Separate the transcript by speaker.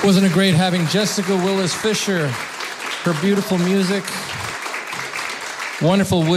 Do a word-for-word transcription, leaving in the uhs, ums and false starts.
Speaker 1: Wasn't it great having Jessica Willis Fisher, her beautiful music, wonderful